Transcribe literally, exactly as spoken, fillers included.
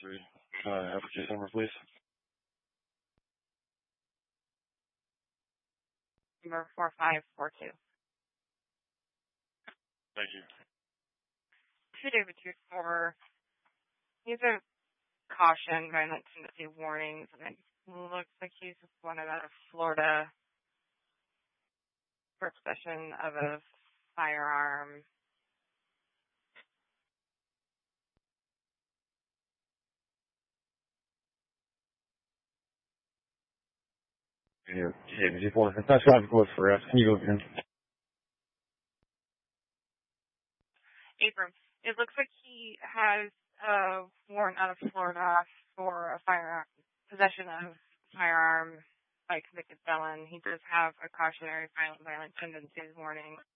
three. Uh, application number, please. Number four five four two. Thank you. Two David two four. He's a caution, violent tendency warnings, and it looks like he's wanted out of Florida for possession of a firearm. Yeah, yeah, G four. It's not traffic close for us. Can you go again? Abram, it looks like he has a warrant out of Florida for a firearm, possession of firearm by convicted felon. He does have a cautionary violent, violent tendencies warning.